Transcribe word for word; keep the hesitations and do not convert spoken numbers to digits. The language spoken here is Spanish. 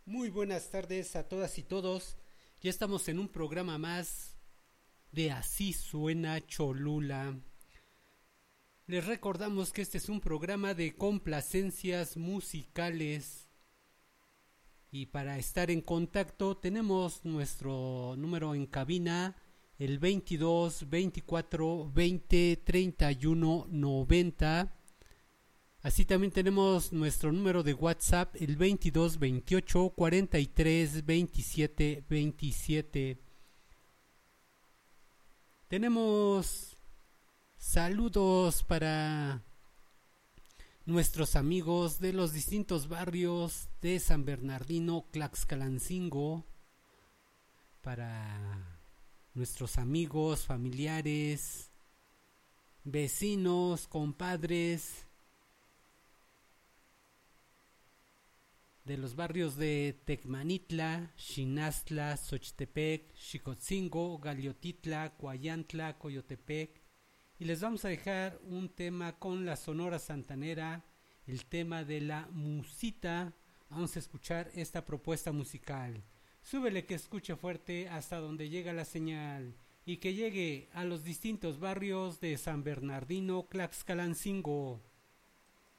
Muy buenas tardes a todas y todos. Ya estamos en un programa más de Así Suena Cholula. Les recordamos que este es un programa de complacencias musicales. Y para estar en contacto tenemos nuestro número en cabina, el veintidós, veinticuatro, veinte, treinta y uno, noventa. Así también tenemos nuestro número de WhatsApp, el veintidós, veintiocho, cuarenta y tres, veintisiete, veintisiete. Tenemos saludos para nuestros amigos de los distintos barrios de San Bernardino, Tlaxcalancingo, para nuestros amigos, familiares, vecinos, compadres de los barrios de Tecmanitla, Xinastla, Xochitepec, Xicotzingo, Galiotitla, Coayantla, Coyotepec. Y les vamos a dejar un tema con la Sonora Santanera, el tema de la musita. Vamos a escuchar esta propuesta musical. Súbele que escuche fuerte hasta donde llega la señal y que llegue a los distintos barrios de San Bernardino, Tlaxcalancingo.